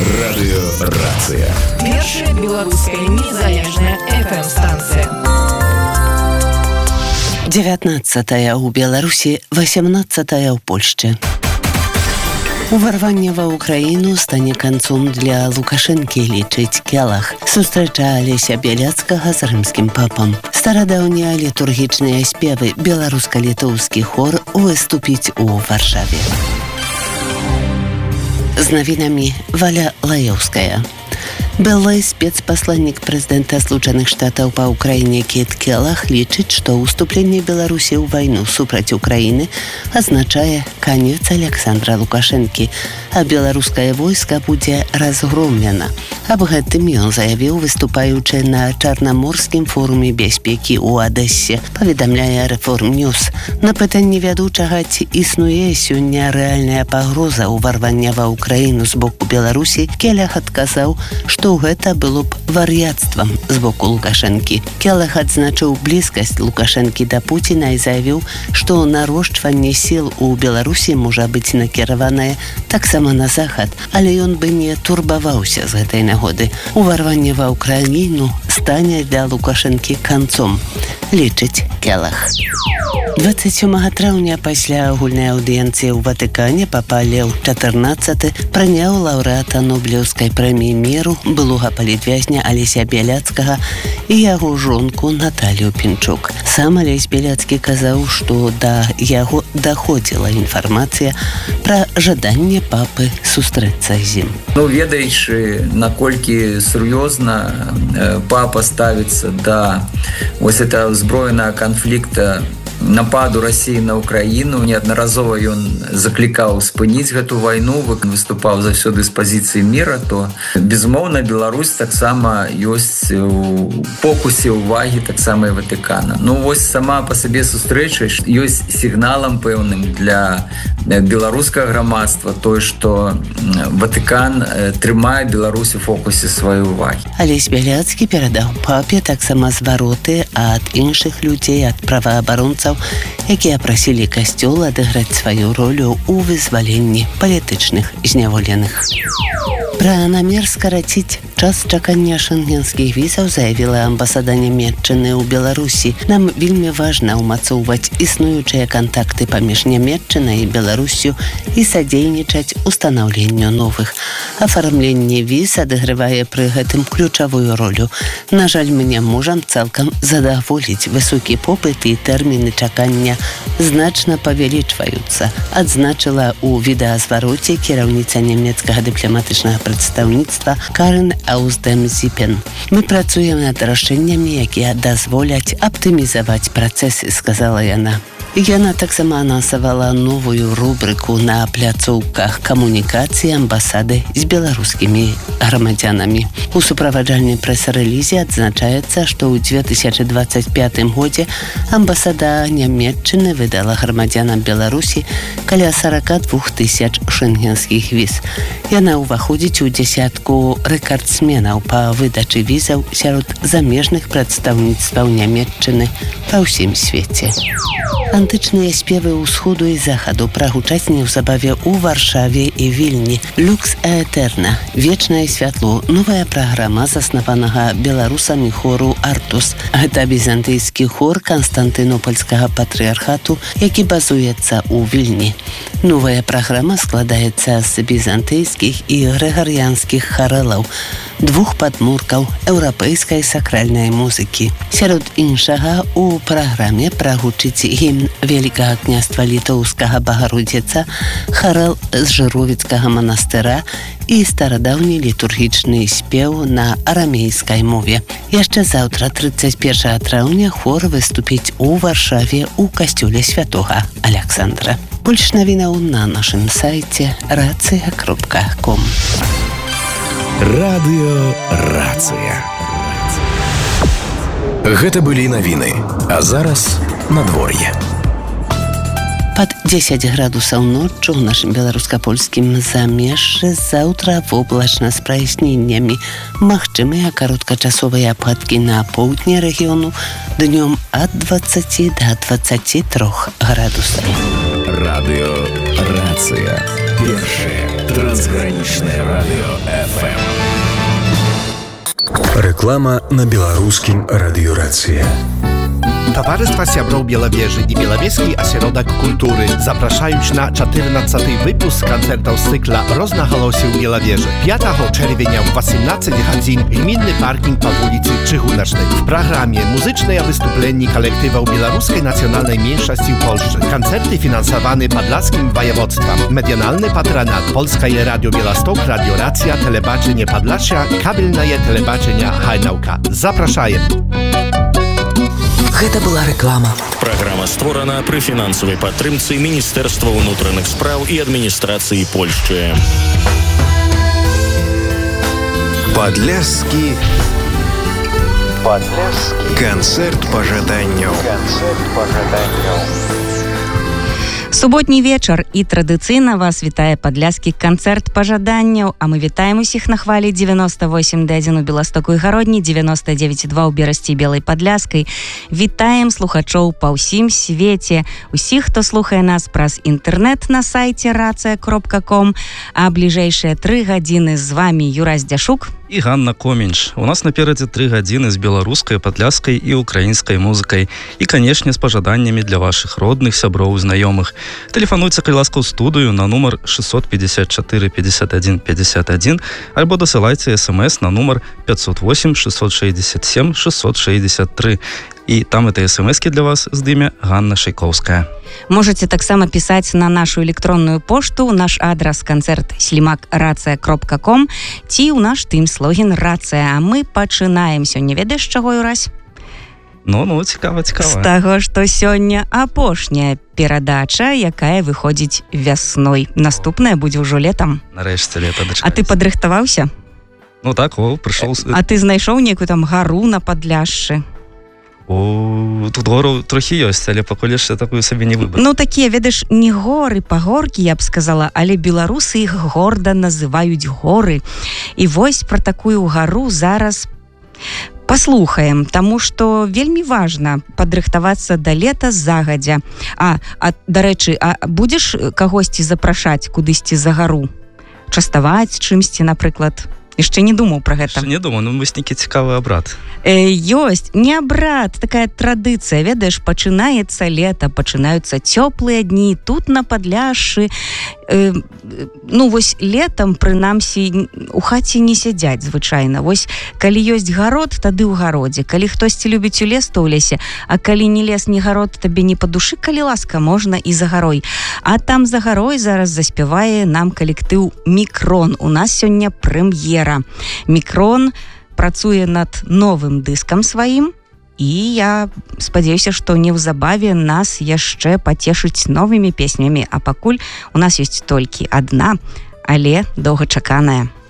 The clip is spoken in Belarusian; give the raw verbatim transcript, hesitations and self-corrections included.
Радыёрацыя. Першая беларуская незалежная эф эм-станцыя. дзевятнаццатая ў Беларусі, восемнадцатая ў Польшчы. Уварванне ва ўкраіну стане канцом для Лукашэнкі, лічыць Келах. Сустрачаліся Бяляцкага з рымскім папам. Старадаўнія літургічныя спевы беларуска-літоўскі хор выступіць у Варшаве. З навінамі Валя Лаёўская. Былы спецпасланнік прэзідэнта Злучаных Штатаў па Ўкраіне Кіт Келах лічыць, што ўступленне Беларусі ў вайну супраць Украіны азначае канец Александра Лукашэнкі, а беларускае войска будзе разгромлена. Аб гэтым ён заявіў, выступаючы на Чарнаморскім форуме бяспекі ў Адэсе, паведамляе Рэформ Ньюс. На пытанне вядучага, ці існуе сёння рэальная пагроза ўварвання ва Ўкраіну з боку Беларусі, Келах адказаў, што гэта было б вар'яцтвам з боку Лукашэнкі. Келах адзначыў блізкасць Лукашэнкі да Пуціна і заявіў, што нарошчванне сіл у Беларусі можа быць накіраванае таксама на захад, але ён бы не турбаваўся з гэтай нагоды. Уварванне ва Ўкраіну стане для Лукашэнкі канцом, лічыць Келах. дваццаць сёмага траўня пасля агульнай аўдыенцыі ў Ватыкане папа Леў чатырнаццаты прыняў лаўрэата Нобелеўскай прэміі міру былога палітвязня Алеся Бяляцкага і яго жонку Наталію Пінчук. Сам Алесь Бяляцкі казаў, што да яго даходзіла інфармацыя пра жаданне папы сустрэцца з ім. Ну, ведаючы, наколькі сур'ёзна папа ставіцца да вось этого узброенага канфлікта, нападу России на Украину, неаднаразова ён заклікаў спыніць гэту вайну, выступаў заўсёды з пазіцыі мира, то безумоўна Беларусь таксама ёсць у фокусе увагі таксама і Ватыкана. Ну вось сама па сабе сустрэча ёсць сігналам пэўным для беларускага грамадства тое, што Ватыкан трымае Беларусь у фокусе сваёй увагі. Алесь Бяляцкі перадаў папе таксама звароты ад іншых людзей, ад праваабаронцаў, якія прасілі касцёл адыграць сваю ролю ў вызваленні палітычных зняволеных. Пра намер скараціць час чакання шэнгенскіх візаў заявіла амбасада Нямецчыны ў Беларусі. Нам вельмі важна ўмацоўваць існуючыя кантакты паміж Нямецчынай і Беларусю і садзейнічаць устанаўленню новых. Афармленне віз адыгрывае пры гэтым ключавую ролю. На жаль, мы не можам цалкам задаволіць высокі попыт і тэрміны чакання значна павялічваюцца, адзначыла ў відэазвароце кіраўніца нямецкага дыпламатычнага прадстаўніцтва Карен Ауздем-Зіпен. Мы працуем над рашэннямі, якія дазволяць аптымізаваць працэсы, сказала яна. Яна таксама анансавала новую рубрыку на пляцоўках камунікацыі амбасады з беларускімі грамадзянамі. У суправаджальнай прэс-рэлізе адзначаецца, што ў дзве тысячы дваццаць пятым годзе амбасада Нямецчыны выдала грамадзянам Беларусі каля сорок два тысяч шэнгенскіх віз. Яна ўваходзіць у дзясятку рэкардсменаў па выдачы візаў сярод замежных прадстаўніцтваў Нямецчыны па ўсім свеце. Антычныя спевы ўсходу і захаду прагучаць неўзабаве ў Варшаве і Вільні. Люкс Аэтерна, вечнае святло, новая праграма заснаванага беларусамі хору Артус. Гэта візантыйскі хор Канстантынопольскага патрыархату, які базуецца ў Вільні. Новая праграма складаецца з візантыйскіх і грыгарыянскіх харэлаў, двух падмуркаў еўрапейскай сакральнай музыкі. Сярод іншага у праграме прагучыць гімн Вялікага княства літоўскага Багародзіца, харэл з Жыровіцкага манастыра і старадаўні літургічны спеў на арамейскай мове. Яшчэ заўтра, трыццаць першага траўня, хор выступіць у Варшаве ў касцёле святога Александра. Больш навінаў на нашым сайце рацыя кропка ком. Радыёрацыя. Гэта былі навіны, а зараз надвор'е. Пад дзесяць градусаў ноччу ў нашым беларуска-польскім замежжы, заўтра воблачна з праясненнямі. Магчымыя кароткачасовыя ападкі на поўдні рэгіёну, днём ад дваццаці да дваццаці трох градусаў. Радыёрацыя. Першее трансграничное радио эф эм. Реклама на белорусским радиорации. Towarzystwa Siabrów Białowieży i Białowieski Ośrodek Kultury zapraszają na czternasty wypust koncertów z cykla Roznachalosie w Białowieży. piątego czerwca w osiemnastej godzinie Gminny Parking po ulicy Czychunecznej. W programie muzyczne wystąpienie kolektywów Białoruskiej Nacjonalnej Mniejszości w Polsce. Koncerty finansowane Podlaskim Województwem. Medialny patronat Polskie Radio Białystok, Radio Racja, Telebaczenie Podlasia, Kabelne Telebaczenia Hajnałka. Zapraszają. Гэта была рэклама. Праграма створана пры фінансавай падтрымцы Міністэрства ўнутраных спраў і адміністрацыі Польшчы. Падляскі Падляскі канцэрт пажаданняў. Канцэрт пажаданняў. Суботні вечар і традыцыйна вас вітае падляскі канцэрт пажаданняў, а мы вітаем усіх на хвалі девяносто восемь да адзін у Беластоку і Гародні, девяносто девять два ў Берасці Белай Падляскай. Вітаем слухачоў па ўсім свеце, усіх, хто слухае нас праз інтэрнэт на сайце рацыя кропка ком, а бліжэйшыя тры гадзіны з вамі Юрась Дзяшук і Ганна Комінч. У нас наперадзе тры гадзіны з беларускай, падляскай і украінскай музыкай. І, канешне, з пажаданнямі для вашых родных, сяброў, знаёмых. Тэлефануйце, калі ласка, ў студыю на нумар шестьсот пятьдесят четыре пятьдесят один пятьдесят один альбо дасылайце смс на нумар пятьсот восемь шестьсот шестьдесят семь шестьсот шестьдесят три. І там это смс-кі для вас з імя Ганна Шайковская. Можете таксама пісаць на нашу электронную пошту, наш адрас канцэрт слімак рацыя кропка ком ці ў наш тым-слогін рацыя. А мы пачынаем сёння. Ведаеш, чаго, Юрась? Ну, ну, цікава, цікава. З таго, што сёння апошняя перадача, якая выходзіць вясной. Наступная будзе ўжо летам. Нарэшце лета дачакаецца. А ты падрыхтаваўся? Ну так, о, прыйшоў. А ты знайшоў некую там гару на Падляшшы? О, тут гору трохі ёсць, але пакуль яшчэ такую сабе не выбраў. Ну, такія, ведаеш, не горы, пагоркі, я б сказала, але беларусы іх горда называюць горы. І вось пра такую гару зараз паслухаем, таму што вельмі важна падрыхтавацца да лета загадзя. А, а дарэчы, а будзеш кагосьці запрашаць кудысьці за гару? Частаваць чымсьці, напрыклад? Яшчэ не думаў пра гэта. Яшчэ не думаў, ну вось нейкі цікавы абрад. Э, ёсць, не абрад, такая традыцыя, ведаеш, пачынаецца лета, пачынаюцца цёплыя дні, тут на Падляшшы, э, ну вось летам, прынамсі, у хаце не сядзяць звычайна. Вось, калі ёсць гарод, тады ў гародзе. Калі хтосьці любіць у лес, то ў лесе, а калі не лес, не гарод, табе не па душы, калі ласка, можна і за гарой. А там за гарой зараз заспявае нам калектыў Мікрон. У нас сёння прэм'ера. Мікрон працуе над новым дыскам сваім, і я спадзяюся, што неўзабаве нас яшчэ пацешыць новымі песнямі, а пакуль у нас ёсць толькі адна, але доўгачаканая.